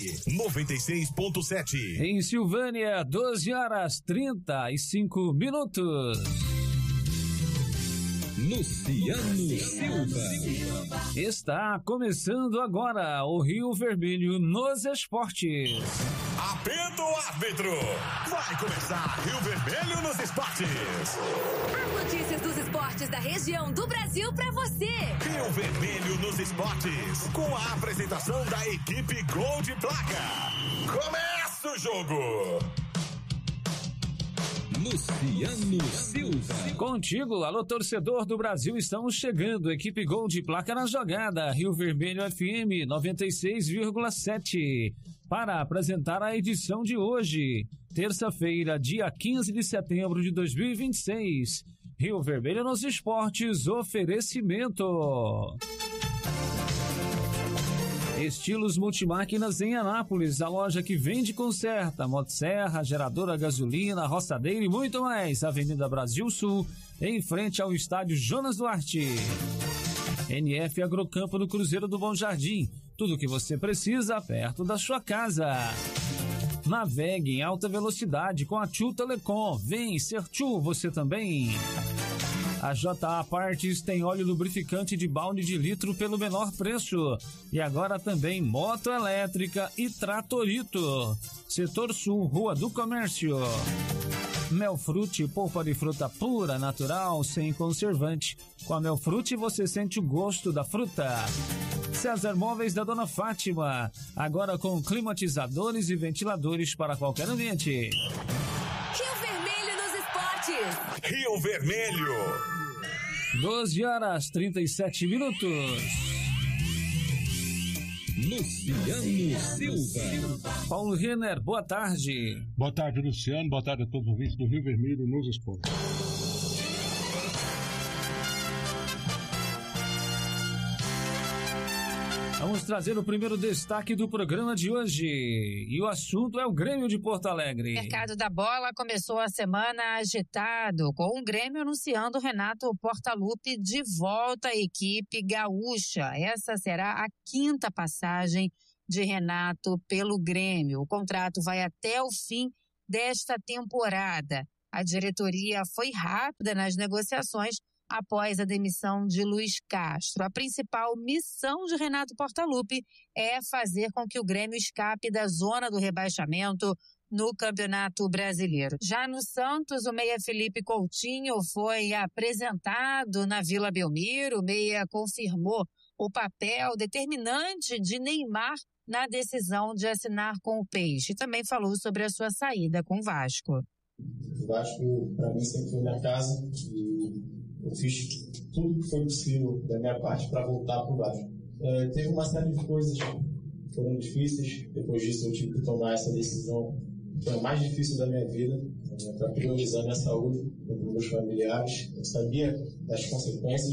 96.7. Em Silvânia, 12h35. Luciano Silva. Está começando agora o Rio Vermelho nos esportes. Apita o árbitro. Vai começar Rio Vermelho nos esportes. As notícias dos esportes da região do Brasil pra você. Rio Vermelho nos esportes. Com a apresentação da equipe Gol de Placa. Começa o jogo. Luciano Silva. Contigo, alô torcedor do Brasil, estamos chegando. Equipe Gol de Placa na jogada. Rio Vermelho FM 96,7. Para apresentar a edição de hoje, terça-feira, dia 15 de setembro de 2026. Rio Vermelho nos esportes, oferecimento. Estilos Multimáquinas em Anápolis, a loja que vende e conserta motosserra, geradora, gasolina, roçadeira e muito mais. Avenida Brasil Sul, em frente ao estádio Jonas Duarte. NF Agrocampo do Cruzeiro do Bom Jardim, tudo o que você precisa perto da sua casa. Navegue em alta velocidade com a Tchu Telecom, vem ser Tchu você também. A JA Partes tem óleo lubrificante de balde de litro pelo menor preço. E agora também moto elétrica e tratorito. Setor Sul, Rua do Comércio. Melfrute, polpa de fruta pura, natural, sem conservante. Com a Melfrute você sente o gosto da fruta. César Móveis da Dona Fátima, agora com climatizadores e ventiladores para qualquer ambiente. Rio Vermelho nos esportes. Rio Vermelho. 12h37. Luciano Silva. Paulo Renner, boa tarde. Boa tarde, Luciano. Boa tarde a todos os ouvintes do Rio Vermelho nos esportes. Vamos trazer o primeiro destaque do programa de hoje. E o assunto é o Grêmio de Porto Alegre. O mercado da bola começou a semana agitado, com o Grêmio anunciando Renato Portaluppi de volta à equipe gaúcha. Essa será a 5ª passagem de Renato pelo Grêmio. O contrato vai até o fim desta temporada. A diretoria foi rápida nas negociações após a demissão de Luiz Castro. A principal missão de Renato Portaluppi é fazer com que o Grêmio escape da zona do rebaixamento no Campeonato Brasileiro. Já no Santos, o meia Felipe Coutinho foi apresentado na Vila Belmiro. O meia confirmou o papel determinante de Neymar na decisão de assinar com o Peixe. Também falou sobre a sua saída com o Vasco. O Vasco, para mim, sempre foi minha casa e eu fiz tudo que foi possível da minha parte para voltar para o Vasco. Teve uma série de coisas que foram difíceis. Depois disso, eu tive que tomar essa decisão, que foi a mais difícil da minha vida, para priorizar minha saúde, com meus familiares. Eu sabia das consequências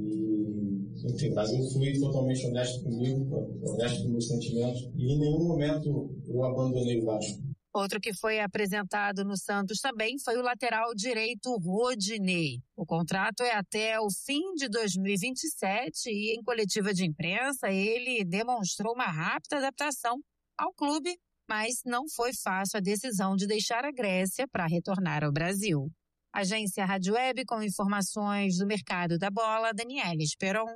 enfim, mas eu fui totalmente honesto comigo, honesto com meus sentimentos, e em nenhum momento eu abandonei o Vasco. Outro que foi apresentado no Santos também foi o lateral direito Rodinei. O contrato é até o fim de 2027 e em coletiva de imprensa ele demonstrou uma rápida adaptação ao clube, mas não foi fácil a decisão de deixar a Grécia para retornar ao Brasil. Agência Rádio Web com informações do mercado da bola, Daniela Esperon.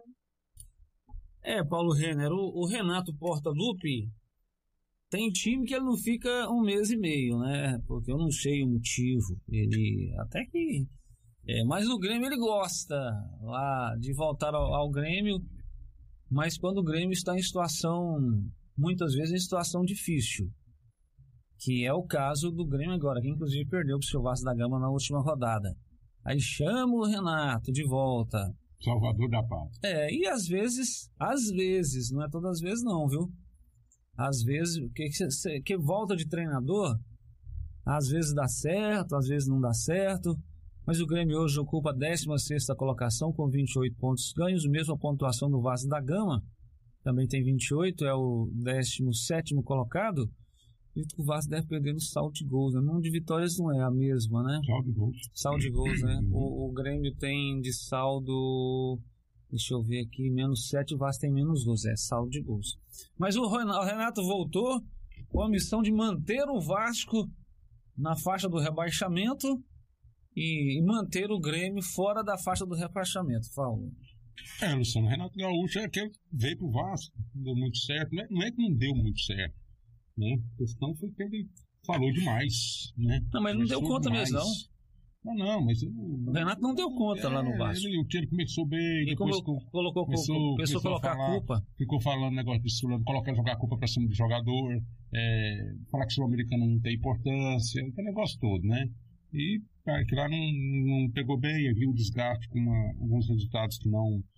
Paulo Renner, o Renato Portaluppi tem time que ele não fica um mês e meio, né? Porque eu não sei o motivo. Ele até que... mas no Grêmio ele gosta lá de voltar ao Grêmio, mas quando o Grêmio está em situação, muitas vezes em situação difícil, que é o caso do Grêmio agora, que inclusive perdeu para o seu Vasco da Gama na última rodada. Aí chama o Renato de volta. Salvador da Pátria. E às vezes, não é todas as vezes não, viu? Às vezes, que volta de treinador, às vezes dá certo, às vezes não dá certo, mas o Grêmio hoje ocupa a 16ª colocação com 28 pontos ganhos, mesma pontuação do Vasco da Gama, também tem 28, é o 17º colocado. O Vasco deve perder no saldo de gols, né? O número de vitórias não é a mesma, né? Saldo de gols, né? O Grêmio tem de saldo, deixa eu ver aqui, -7, o Vasco tem -12, saldo de gols. Mas o Renato voltou com a missão de manter o Vasco na faixa do rebaixamento e manter o Grêmio fora da faixa do rebaixamento. Paulo. Luciano, Renato Gaúcho é aquele que veio pro Vasco, não deu muito certo, não é que não deu muito certo, né? A questão foi que ele falou demais, né? Não, mas ele não deu conta demais. mesmo, não. Não, mas o Renato não deu conta lá no Vasco. O time começou bem, depois começou a colocar a culpa. Ficou falando negócio de Sul, colocar jogar a culpa pra cima do jogador, falar que o Sul-Americano não tem importância, aquele negócio todo, né? E que lá não pegou bem, havia um desgaste com alguns resultados que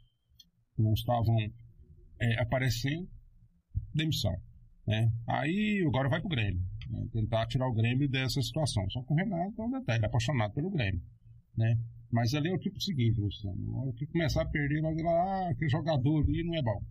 não estavam aparecendo, demissão, né? Aí agora vai pro Grêmio, né? Tentar tirar o Grêmio dessa situação. Só que o Renato é um detalhe, ele é apaixonado pelo Grêmio, né? Mas ali é o tipo seguinte, Luciano, que começar a perder, vai virar, aquele jogador ali não é bom.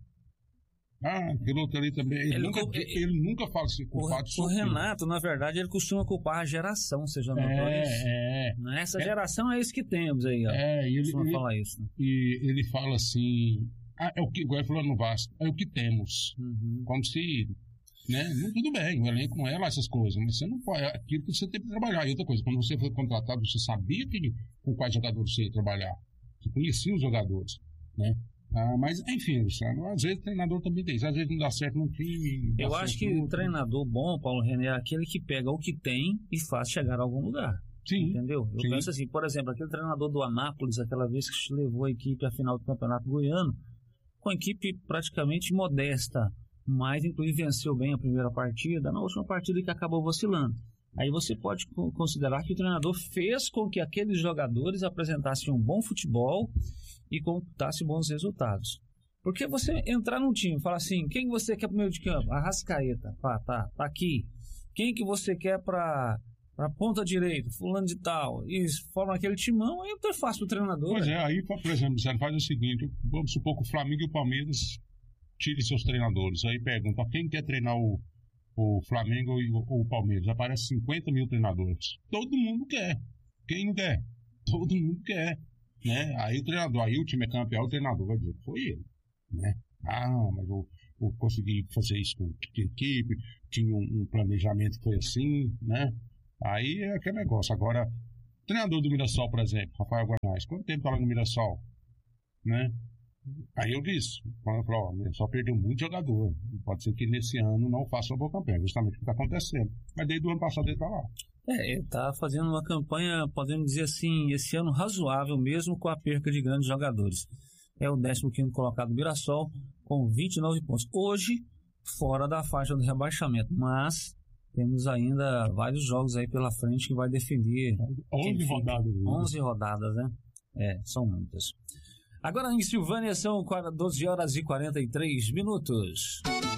Aquele outro ali também. Ele nunca fala assim, culpado. O Renato, na verdade, ele costuma culpar a geração, você já notou isso? Essa geração é isso que temos aí, ó. Ele fala isso. Né? E ele fala assim, é o que, igual ele falou no Vasco, é o que temos. Como se, né? Tudo bem, o elenco não é lá essas coisas, mas você não pode, é aquilo que você tem que trabalhar. E outra coisa, quando você foi contratado, você sabia com quais jogadores você ia trabalhar. Você conhecia os jogadores, né? Mas, enfim, Luciano, às vezes o treinador também tem isso. Às vezes não dá certo no time. Eu acho que o treinador bom, Paulo René, é aquele que pega o que tem e faz chegar a algum lugar. Sim. Entendeu? Eu penso assim, por exemplo, aquele treinador do Anápolis, aquela vez que levou a equipe à final do Campeonato Goiano, com a equipe praticamente modesta, mas inclusive venceu bem a primeira partida, na última partida que acabou vacilando. Aí você pode considerar que o treinador fez com que aqueles jogadores apresentassem um bom futebol e computassem bons resultados. Porque você entrar num time e falar assim, quem você quer pro meio de campo? Arrascaeta, tá aqui. Quem que você quer pra ponta direita? Fulano de tal. E forma aquele timão, aí é fácil pro treinador. Pois aí, por exemplo, você faz o seguinte, vamos supor que o Flamengo e o Palmeiras tirem seus treinadores. Aí pergunta, quem quer treinar o Flamengo ou o Palmeiras? Aparece 50 mil treinadores. Todo mundo quer. Quem não quer? Todo mundo quer. Né? Aí o treinador, aí o time é campeão, o treinador vai dizer, foi ele. Né? Mas eu consegui fazer isso com a equipe, tinha um planejamento que foi assim, né? Aí é aquele negócio. Agora, o treinador do Mirassol, por exemplo, Rafael Guanais, quanto tempo tá lá no Mirassol? Né? Aí eu disse, quando eu falei, o Mirassol perdeu muito jogador, pode ser que nesse ano não faça uma boa campanha, justamente o que está acontecendo. Mas desde o ano passado ele está lá. Ele está fazendo uma campanha, podemos dizer assim, esse ano razoável, mesmo com a perca de grandes jogadores. É o 15º colocado do Mirassol, com 29 pontos. Hoje, fora da faixa do rebaixamento, mas temos ainda vários jogos aí pela frente que vai definir. 11 rodadas. 11 rodadas, né? São muitas. Agora em Silvânia são 12 horas e 43 minutos.